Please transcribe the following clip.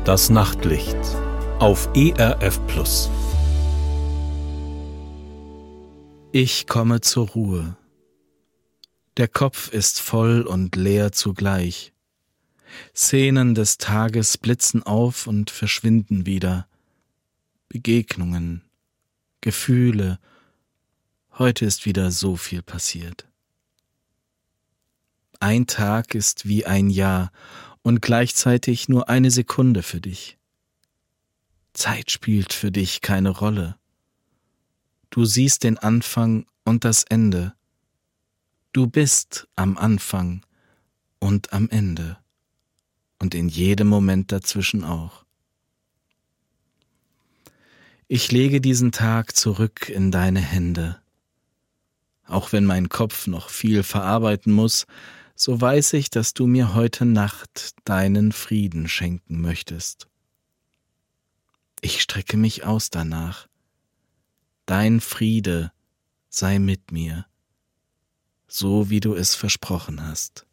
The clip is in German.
Das Nachtlicht auf ERF Plus. Ich komme zur Ruhe. Der Kopf ist voll und leer zugleich. Szenen des Tages blitzen auf und verschwinden wieder. Begegnungen, Gefühle. Heute ist wieder so viel passiert. Ein Tag ist wie ein Jahr und gleichzeitig nur eine Sekunde für dich. Zeit spielt für dich keine Rolle. Du siehst den Anfang und das Ende. Du bist am Anfang und am Ende und in jedem Moment dazwischen auch. Ich lege diesen Tag zurück in deine Hände. Auch wenn mein Kopf noch viel verarbeiten muss, so weiß ich, dass du mir heute Nacht deinen Frieden schenken möchtest. Ich strecke mich aus danach. Dein Friede sei mit mir, so wie du es versprochen hast.